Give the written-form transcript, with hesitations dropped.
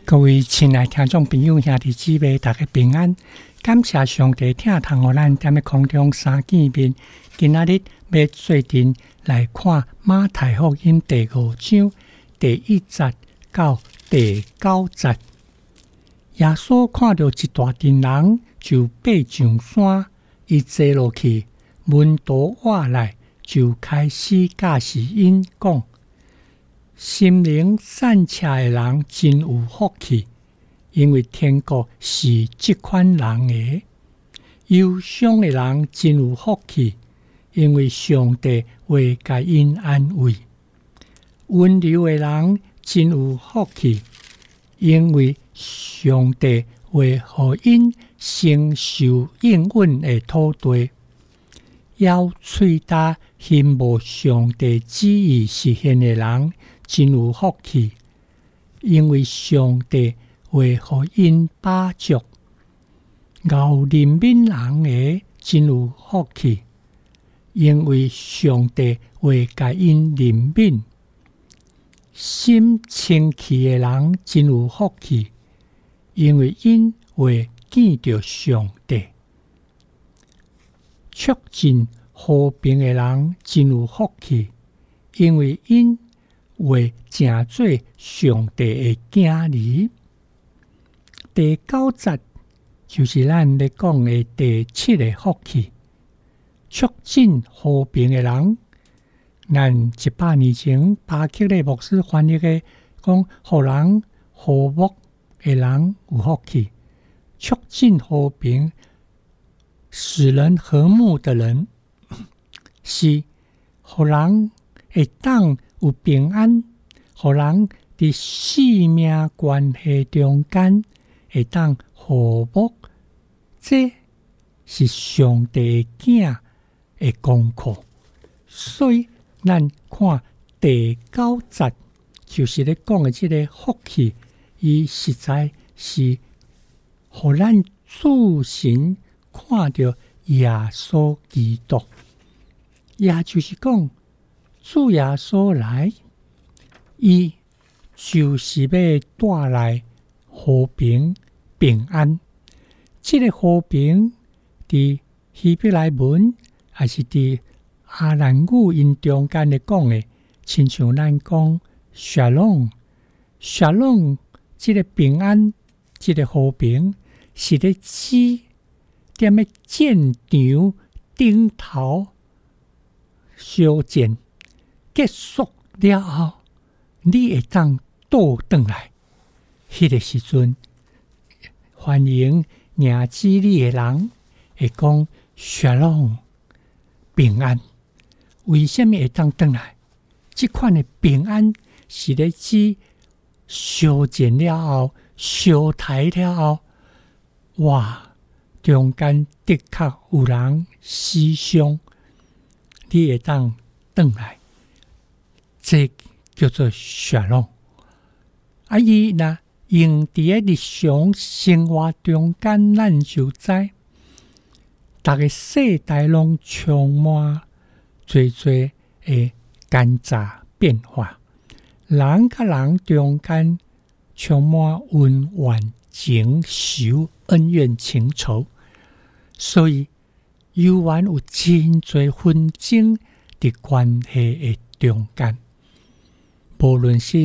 各位亲爱的听众朋友、兄弟姊妹，大家平安！感谢上帝听从我咱踮咧空中三见面。今仔日要做阵来看马太福音第5章第1节到第9节。耶稣看到一大群人，就爬上山，伊坐落去，门徒话来，就开始教示因讲。心灵善车的人真有福气，因为天国是这款人的；忧伤的人真有福气，因为上帝会甲因安慰；温柔的人真有福气，因为上帝会互因承受应允的土地；要喙焦信无上帝旨意实现的人，真有福气，因为上帝会互因饱足；熬怜悯人的真有福气，因为上帝会甲因怜悯；心清气的人真有福气，因为因会见到上帝；促进和平的人真有福气，因为因会成做上帝的囝儿。第9节就是咱咧讲的第7个福气，促进和平的人。咱100年前巴克利牧师翻译的讲，互人和睦的人有福气，促进和平、使人和睦的人，是互人会当有平安，互人伫性命关系中间会当和睦，这是上帝的囝的功课。所以咱看第9节，就是咧讲的这个福气，伊实在是互咱自身看到耶稣基督，也就是讲主耶稣来，伊就是要带来和平平安。这个和平伫希伯来文还是伫阿兰语因中间咧讲的，亲像咱讲 Shalom， 这个平安，这个和平是咧指踮咧战场顶头相见结束了后，你会当倒转来。迄个时阵，欢迎认知你的人会讲 Shalom 平安。为什么会当转来？这款的平安是咧指相见了后、相抬了后，哇，中间的确有人死伤，你会当转来。这叫做 Shalom。伊若用伫日常生活中间，咱就知，逐个世代拢充满侪的奸诈变化，人甲人中间充满恩怨情仇、恩怨情仇，所以犹原有真侪纷争伫关系的中间。无论是